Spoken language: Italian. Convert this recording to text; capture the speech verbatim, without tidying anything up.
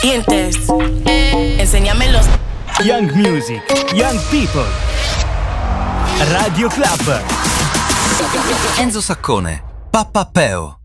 dientes. Enséñame los. Young Music, Young People. Radio Club. Enzo Saccone, Pappa Peo.